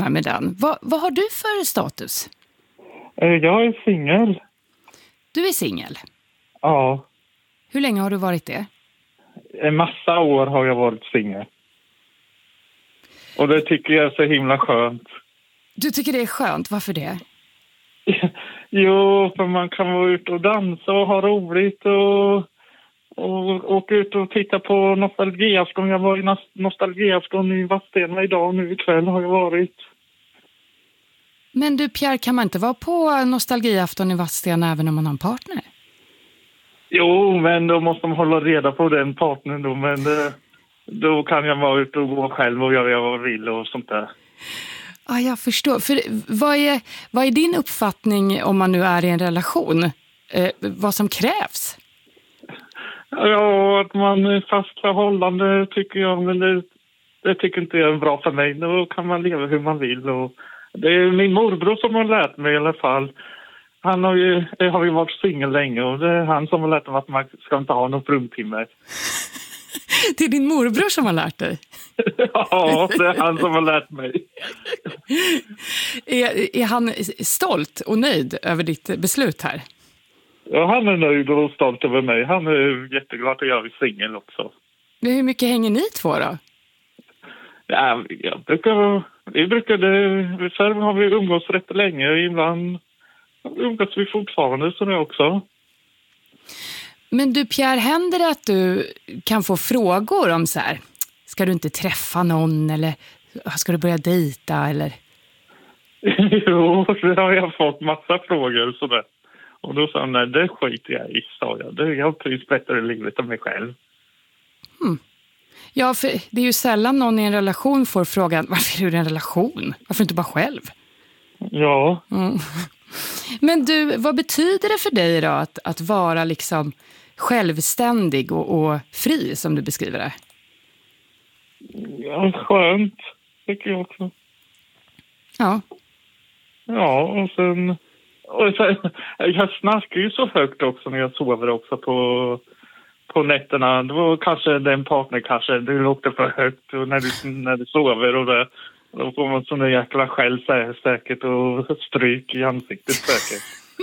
här med den. Vad har du för status? Jag är singel. Du är singel? Ja. Hur länge har du varit det? En massa år har jag varit singel. Och det tycker jag är så himla skönt. Du tycker det är skönt? Varför det? Jo, för man kan vara ute och dansa och ha roligt och åka ut och titta på nostalgiafton. Jag var i nostalgiafton i Vadstena idag och nu ikväll har jag varit. Men du Pierre, kan man inte vara på nostalgiafton i Vadstena även om man har en partner? Jo, men då måste man hålla reda på den partnern då. Men då kan jag vara ute och gå själv och göra vad jag vill och sånt där. Ja, jag förstår. För vad är din uppfattning om man nu är i en relation? Vad som krävs? Ja, att man är fast förhållande tycker jag, men det tycker inte jag är bra för mig. Då kan man leva hur man vill. Och det är min morbror som har lärt mig i alla fall. Han har ju varit singel länge och det är han som har lärt mig att man ska inte ha någon fruntimmer. Det är din morbror som har lärt dig? Ja, det är han som har lärt mig. Är han stolt och nöjd över ditt beslut här? Ja, han är nöjd och stolt över mig. Han är jätteglad att jag är singel också. Men hur mycket hänger ni två då? Ja, förr har vi umgås rätt länge och ibland umgås vi fortfarande så det också. Men du Pierre, händer det att du kan få frågor om så här, ska du inte träffa någon eller ska du börja dejta eller? Jo, det har jag fått massa frågor sådär. Och då sa han, nej det skiter jag i, sa jag. Jag trivs bättre i livet än mig själv. Ja, för det är ju sällan någon i en relation får frågan, varför är du i en relation? Varför inte bara själv? Ja. Mm. Men du, vad betyder det för dig då att vara liksom självständig och fri som du beskriver det? Ja, skönt tycker jag också. Ja. Ja, och sen jag snackar ju så högt också när jag sover också på nätterna. Då kanske den partner kanske, det låter för högt och när du sover och då får man sån jäkla skäll säkert och stryk i ansiktet säkert.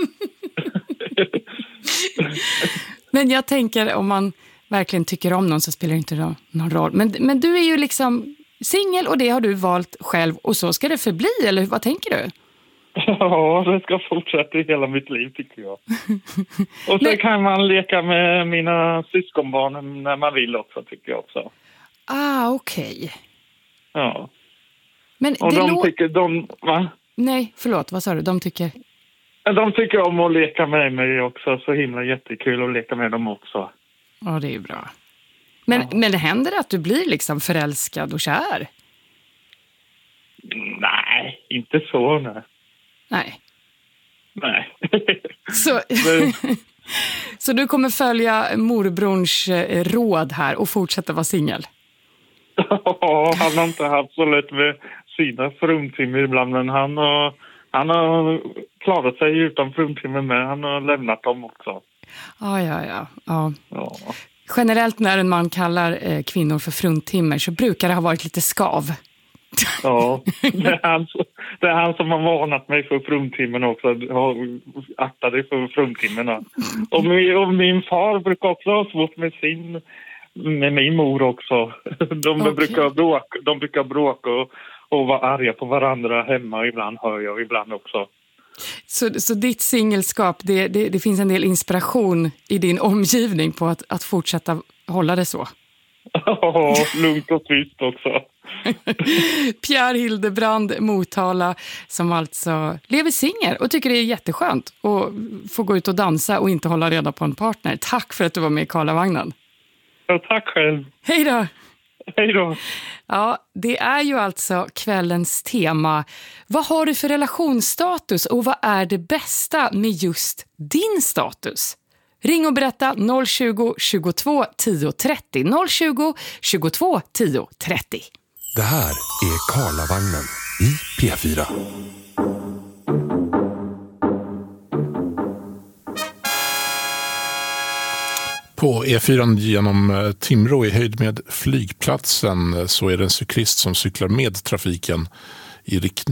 Men jag tänker om man verkligen tycker om någon så spelar det inte någon roll. Men du är ju liksom singel och det har du valt själv och så ska det förbli, eller vad tänker du? Ja, det ska fortsätta i hela mitt liv tycker jag. Och så kan man leka med mina syskonbarn när man vill också tycker jag också. Ah, okej. Ja. Men och va? Nej, förlåt, vad sa du? De tycker om att leka med mig också, så himla jättekul att leka med dem också. Ja, det är ju bra. Men det händer att du blir liksom förälskad och kär? Nej, inte så, nej. Nej. Så du kommer följa morbrorns råd här och fortsätta vara singel? Ja, han har inte haft så lätt med sina fruntimmer ibland, men han har klarat sig utan fruntimmer med. Han har lämnat dem också. Ja. Generellt när en man kallar kvinnor för fruntimmer så brukar det ha varit lite skav. Ja, det är han som har varnat mig för fruntimmerna också. Akta dig för fruntimmerna. Och min far brukar också ha svårt med min mor också. De brukar bråka och vara arga på varandra hemma. Ibland hör jag, ibland också. Så ditt singelskap, det finns en del inspiration i din omgivning på att fortsätta hålla det så? Ja, lugnt och tyst också. Pierre Hildebrand, Motala, som alltså lever singel och tycker det är jätteskönt att få gå ut och dansa och inte hålla reda på en partner. Tack för att du var med i Karlavagnen. Ja, tack själv. Hej då. Hej då. Ja, det är ju alltså kvällens tema. Vad har du för relationsstatus och vad är det bästa med just din status? Ring och berätta 020 22 10 30. 020 22 10 30. Det här är Karlavagnen i P4. På E4 genom Timrå i höjd med flygplatsen så är det en cyklist som cyklar med trafiken i riktning